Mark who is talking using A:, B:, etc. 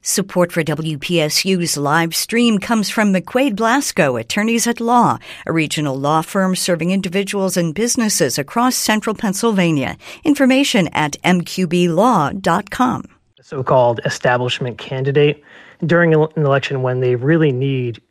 A: Support for WPSU's live stream comes from McQuaid Blasco, Attorneys at Law, a regional law firm serving individuals and businesses across central Pennsylvania. Information at mqblaw.com.
B: A so-called establishment candidate during an election when they really need